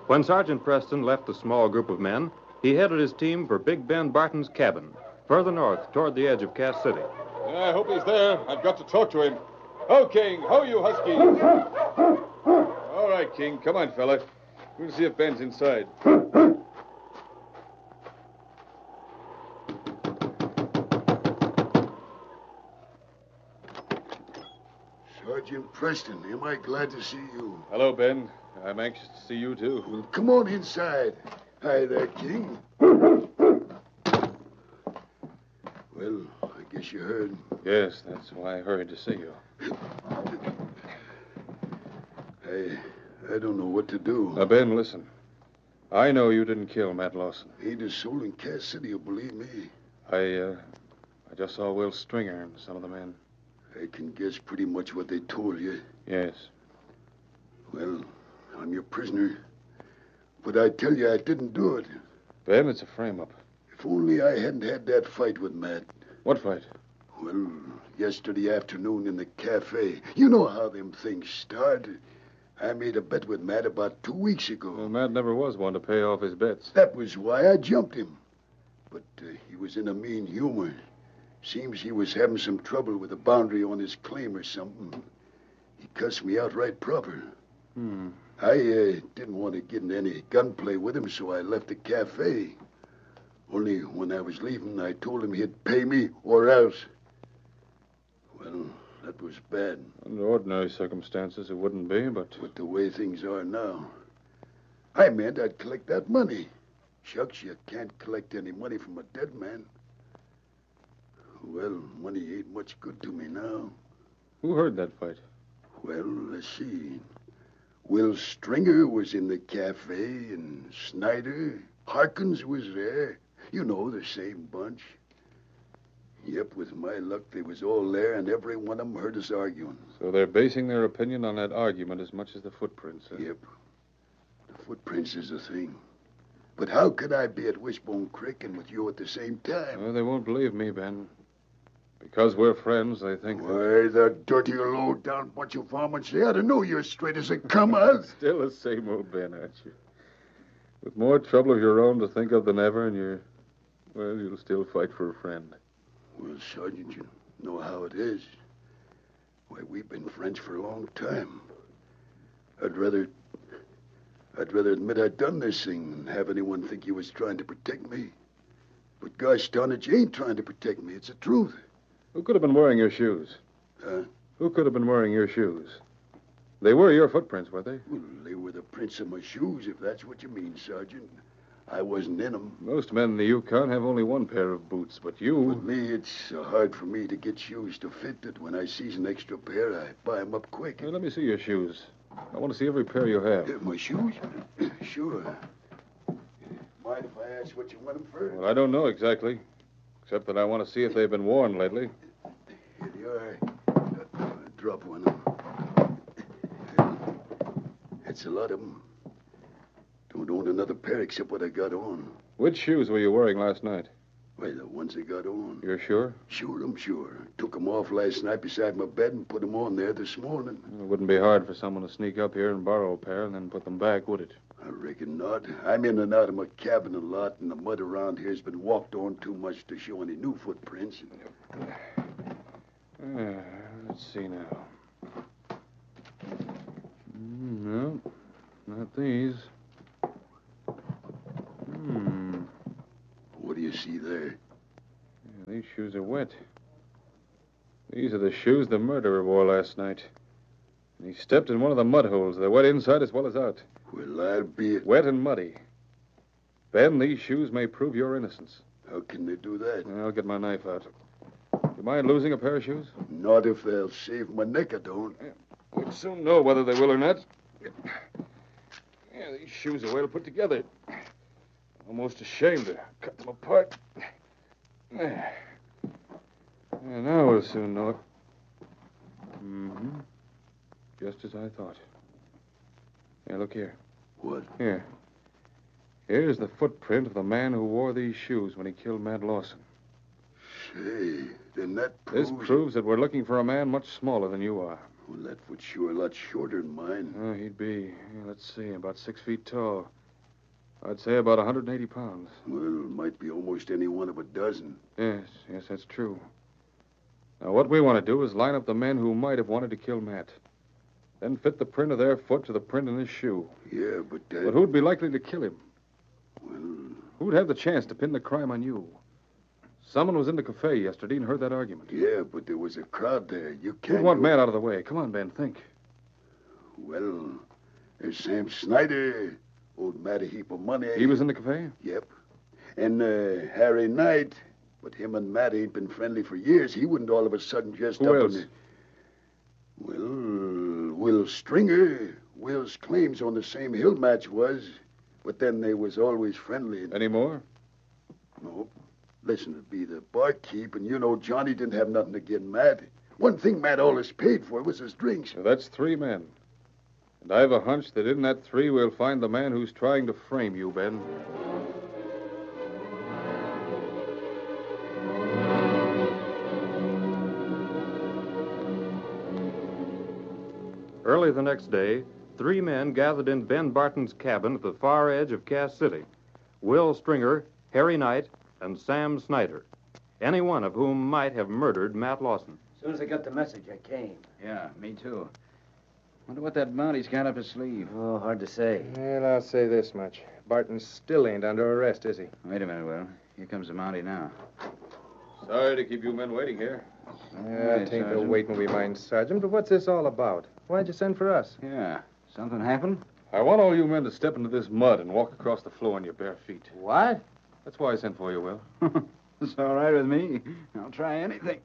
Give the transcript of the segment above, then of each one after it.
When Sergeant Preston left the small group of men, he headed his team for Big Ben Barton's cabin, further north toward the edge of Cass City. I hope he's there. I've got to talk to him. Ho, King. Ho, you husky. All right, King. Come on, fella. We'll see if Ben's inside. Sergeant Preston, am I glad to see you? Hello, Ben. I'm anxious to see you, too. Well, come on inside. Hi there, King. Well, I guess you heard. Yes, that's why I hurried to see you. I don't know what to do. Now, Ben, listen. I know you didn't kill Matt Lawson. Ain't a soul in Cass City will believe me. I just saw Will Stringer and some of the men. I can guess pretty much what they told you. Yes. Well, I'm your prisoner. But I tell you, I didn't do it. Ben, it's a frame-up. If only I hadn't had that fight with Matt. What fight? Well, yesterday afternoon in the cafe. You know how them things start. I made a bet with Matt about 2 weeks ago. Well, Matt never was one to pay off his bets. That was why I jumped him. But he was in a mean humor. Seems he was having some trouble with the boundary on his claim or something. He cussed me out right proper. I didn't want to get in any gunplay with him, so I left the cafe. Only when I was leaving, I told him he'd pay me or else. Well, that was bad. Under ordinary circumstances, it wouldn't be, but... With the way things are now. I meant I'd collect that money. Shucks, you can't collect any money from a dead man. Well, money ain't much good to me now. Who heard that fight? Well, let's see. Will Stringer was in the cafe, and Snyder. Harkins was there. You know, the same bunch. Yep, with my luck, they was all there, and every one of them heard us arguing. So they're basing their opinion on that argument as much as the footprints, huh? Yep. The footprints is the thing. But how could I be at Wishbone Creek and with you at the same time? Well, they won't believe me, Ben. Because we're friends, they think that... Why, the dirty, low-down bunch of varmints, they ought to know you're straight as a come out. Still the same old Ben, aren't you? With more trouble of your own to think of than ever, and you'll still fight for a friend. Well, Sergeant, you know how it is. Why, we've been friends for a long time. I'd rather admit I'd done this thing than have anyone think you was trying to protect me. But gosh darn it, you ain't trying to protect me. It's the truth. Who could have been wearing your shoes? Huh? Who could have been wearing your shoes? They were your footprints, were they? Well, they were the prints of my shoes, if that's what you mean, Sergeant. I wasn't in them. Most men in the Yukon have only one pair of boots, but you... With me, it's hard for me to get shoes to fit that when I sees an extra pair, I buy 'em up quick. Well, let me see your shoes. I want to see every pair you have. My shoes? Sure. Mind if I ask what you want them for? Well, I don't know exactly, except that I want to see if they've been worn lately. Here they are. Drop one of them. That's a lot of them. Don't own another pair except what I got on. Which shoes were you wearing last night? Why, the ones I got on. You're sure? Sure, I'm sure. Took 'em off last night beside my bed and put 'em on there this morning. It wouldn't be hard for someone to sneak up here and borrow a pair and then put them back, would it? I reckon not. I'm in and out of my cabin a lot, and the mud around here's been walked on too much to show any new footprints. Let's see now. No, not these. What do you see there? Yeah, these shoes are wet. These are the shoes the murderer wore last night. And he stepped in one of the mud holes. They're wet inside as well as out. Well, I'll be... Wet and muddy. Ben, these shoes may prove your innocence. How can they do that? I'll get my knife out. You mind losing a pair of shoes? Not if they'll save my neck, I don't. We'll soon know whether they will or not. Yeah, these shoes are well put together. Almost ashamed to cut them apart. There. Yeah, now we'll soon know it. Mm-hmm. Just as I thought. Here, look here. What? Here. Here's the footprint of the man who wore these shoes when he killed Matt Lawson. Say, then that proves... This proves that we're looking for a man much smaller than you are. Well, that foot's sure a lot shorter than mine. Oh, he'd be, let's see, about 6 feet tall. I'd say about 180 pounds. Well, might be almost any one of a dozen. Yes, that's true. Now, what we want to do is line up the men who might have wanted to kill Matt. Then fit the print of their foot to the print in his shoe. Yeah, but... But who'd be likely to kill him? Well... Who'd have the chance to pin the crime on you? Someone was in the cafe yesterday and heard that argument. Yeah, but there was a crowd there. You We can't... want Matt out of the way. Come on, Ben, think. Well, there's Sam Snyder. Owed Matt a heap of money. He was in the cafe? Yep. And Harry Knight. But him and Matt ain't been friendly for years. He wouldn't all of a sudden just Who up else? and... Well, Will Stringer. Will's claims on the same hill match was. But then they was always friendly. Any more? No. Listen, it'd be the barkeep, and you know Johnny didn't have nothing to give Matt. One thing Matt always paid for was his drinks. So that's 3 men. And I've a hunch that in that 3 we'll find the man who's trying to frame you, Ben. Early the next day, 3 men gathered in Ben Barton's cabin at the far edge of Cass City. Will Stringer, Harry Knight, and Sam Snyder, any one of whom might have murdered Matt Lawson. As soon as I got the message, I came. Yeah, me too. Wonder what that bounty's got up his sleeve. Oh, hard to say. Well, I'll say this much. Barton still ain't under arrest, is he? Wait a minute, Will. Here comes the Mountie now. Sorry to keep you men waiting here. Yeah, Hey, it ain't no Sergeant. waiting we mind, Sergeant, but what's this all about? Why'd you send for us? Yeah. Something happened? I want all you men to step into this mud and walk across the floor on your bare feet. What? That's why I sent for you, Will. It's all right with me. I'll try anything.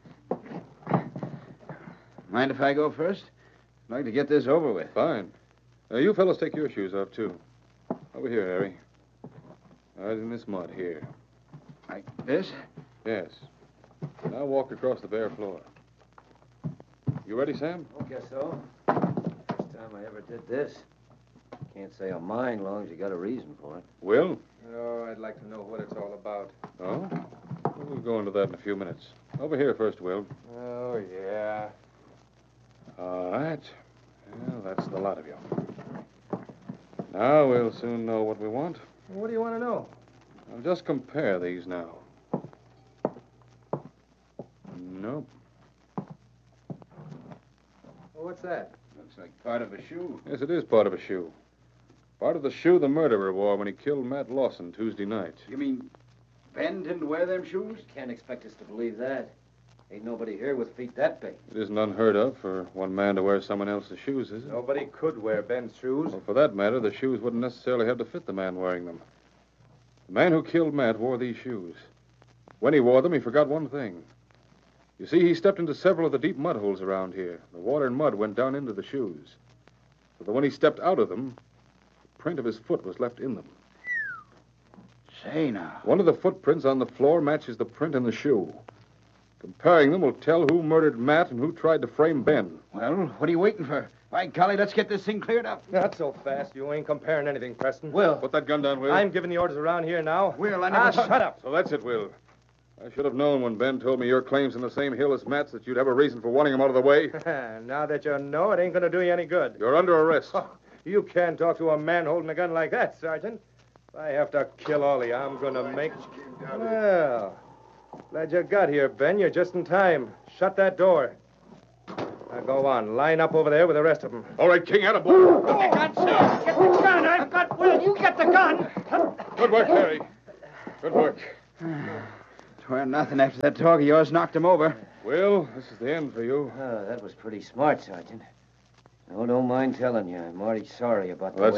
Mind if I go first? I'd like to get this over with. Fine. You fellas take your shoes off, too. Over here, Harry. Right in this mud here. Like this? Yes. Now walk across the bare floor. You ready, Sam? I guess so. First time I ever did this. Can't say I'm mine long as you got a reason for it. Will? Oh, I'd like to know what it's all about. Oh? We'll go into that in a few minutes. Over here first, Will. Oh, yeah. All right. Well, that's the lot of you. Now we'll soon know what we want. What do you want to know? I'll just compare these now. Nope. Well, what's that? Looks like part of a shoe. Yes, it is part of a shoe. Part of the shoe the murderer wore when he killed Matt Lawson Tuesday night. You mean Ben didn't wear them shoes? Can't expect us to believe that. Ain't nobody here with feet that big. It isn't unheard of for one man to wear someone else's shoes, is it? Nobody could wear Ben's shoes. Well, for that matter, the shoes wouldn't necessarily have to fit the man wearing them. The man who killed Matt wore these shoes. When he wore them, he forgot one thing. You see, he stepped into several of the deep mud holes around here. The water and mud went down into the shoes. So that when he stepped out of them, the print of his foot was left in them. Say now. One of the footprints on the floor matches the print in the shoe. Comparing them will tell who murdered Matt and who tried to frame Ben. Well, what are you waiting for? By golly, let's get this thing cleared up. Not so fast. You ain't comparing anything, Preston. Will. Put that gun down, Will. I'm giving the orders around here now. Will, I never thought- shut up. So that's it, Will. I should have known when Ben told me your claim's in the same hill as Matt's that you'd have a reason for wanting him out of the way. Now that you know, it ain't going to do you any good. You're under arrest. You can't talk to a man holding a gun like that, Sergeant. If I have to kill all of you, I'm going to make... Well, glad you got here, Ben. You're just in time. Shut that door. Now go on. Line up over there with the rest of them. All right, King, attaboy. Get the gun, sir! Get the gun! I've got Will. You get the gun! Good work, Harry. Good work. 'Twere nothing after that talk of yours knocked him over. Will, this is the end for you. Oh, that was pretty smart, Sergeant. No, don't mind telling you. I'm already sorry about the Well, way...